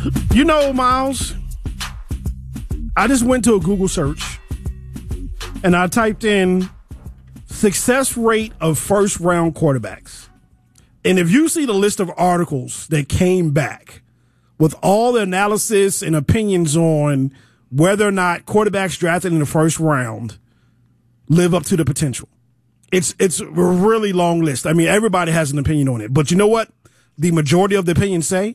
You know, Miles, I just went to a Google search and I typed in success rate of first-round quarterbacks. And if you see the list of articles that came back with all the analysis and opinions on whether or not quarterbacks drafted in the first round live up to the potential, it's a really long list. I mean, everybody has an opinion on it. But you know what? The majority of the opinions say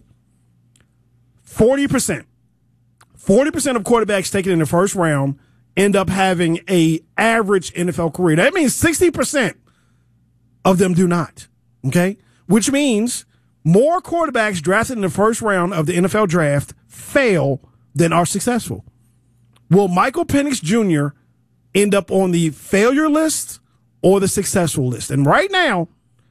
40% of quarterbacks taken in the first round end up having a average NFL career. That means 60% of them do not. Okay? Which means more quarterbacks drafted in the first round of the NFL draft fail than are successful. Will Michael Penix Jr. end up on the failure list or the successful list? And right now,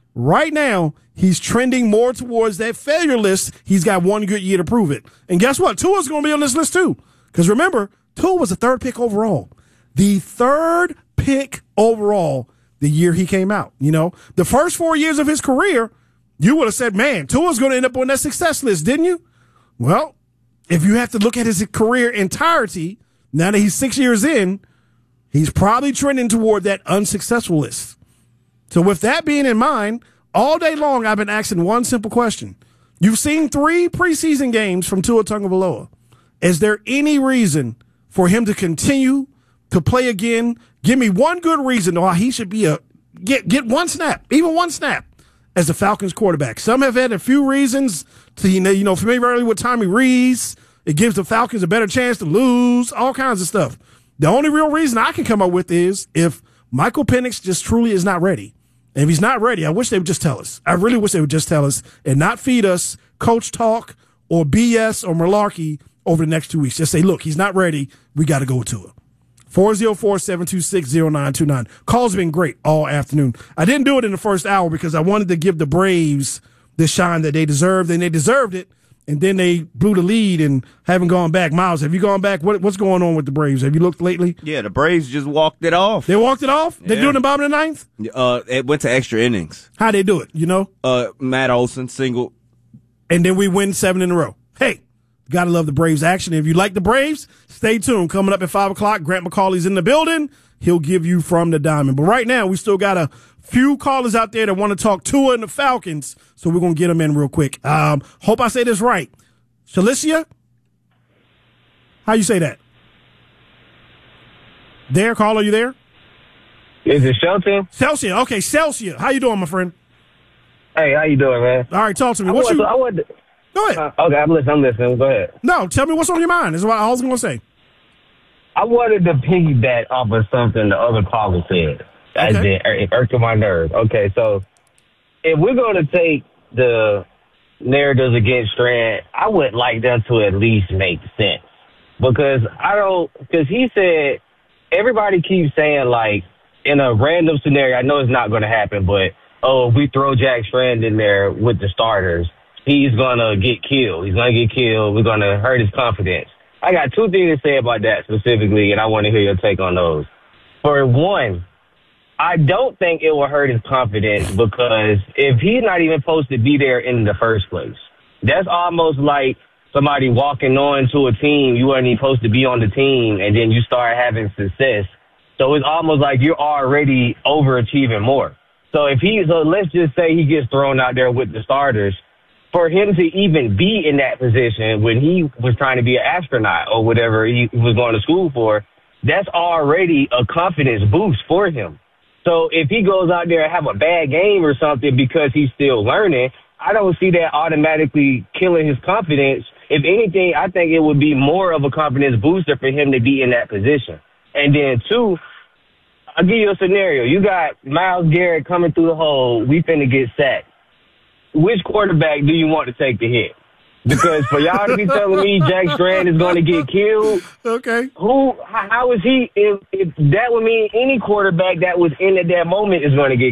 he's trending more towards that failure list. He's got one good year to prove it. And guess what? Tua's going to be on this list too. Because remember, Tua was the third pick overall. The third pick overall the year he came out. You know, the first 4 years of his career, you would have said, man, Tua's going to end up on that success list, didn't you? Well, if you have to look at his career entirety, now that he's 6 years in, he's probably trending toward that unsuccessful list. So with that being in mind, all day long I've been asking one simple question. You've seen 3 preseason games from Tua Tagovailoa. Is there any reason for him to continue to play again? Give me one good reason why he should be get one snap, even one snap, as the Falcons quarterback. Some have had a few reasons to, familiarity with Tommy Rees. It gives the Falcons a better chance to lose, all kinds of stuff. The only real reason I can come up with is if Michael Penix just truly is not ready. And if he's not ready, I wish they would just tell us. I really wish they would just tell us and not feed us coach talk or BS or malarkey over the next 2 weeks. Just say, look, he's not ready. We got to go to it. 404-726-0929. Calls been great all afternoon. I didn't do it in the first hour because I wanted to give the Braves the shine that they deserved, and they deserved it. And then they blew the lead and haven't gone back. Miles, have you gone back? What's going on with the Braves? Have you looked lately? Yeah, the Braves just walked it off. They walked it off? They're doing the bottom of the ninth? It went to extra innings. How'd they do it, you know? Matt Olson single. And then we win 7 in a row. Hey, gotta love the Braves action. If you like the Braves, stay tuned. Coming up at 5 o'clock, Grant McCauley's in the building. He'll give you from the diamond. But right now, we still got a few callers out there that want to talk Tua and the Falcons, so we're going to get them in real quick. Hope I say this right. Shalicia? How you say that? There, caller, you there? Is it Shelton? Celsia. Okay, Celsia. How you doing, my friend? Hey, how you doing, man? All right, talk to me. Go ahead. Okay, I'm listening. Go ahead. No, tell me what's on your mind. That's what I was going to say. I wanted to piggyback off of something the other caller said. Okay. It irked my nerves. Okay, so if we're going to take the narratives against Strand, I would like them to at least make sense. Because he said, everybody keeps saying, like, in a random scenario, I know it's not going to happen, but, if we throw Jack Strand in there with the starters, he's going to get killed. He's going to get killed. We're going to hurt his confidence. I got 2 things to say about that specifically, and I want to hear your take on those. For one, I don't think it will hurt his confidence because if he's not even supposed to be there in the first place, that's almost like somebody walking on to a team. You weren't even supposed to be on the team, and then you start having success. So it's almost like you're already overachieving more. So let's just say he gets thrown out there with the starters. For him to even be in that position when he was trying to be an astronaut or whatever he was going to school for, that's already a confidence boost for him. So if he goes out there and have a bad game or something because he's still learning, I don't see that automatically killing his confidence. If anything, I think it would be more of a confidence booster for him to be in that position. And then 2, I'll give you a scenario. You got Myles Garrett coming through the hole. We finna get sacked. Which quarterback do you want to take the hit? Because for y'all to be telling me Jack Strand is going to get killed, okay. How is he? If that would mean any quarterback that was in at that moment is going to get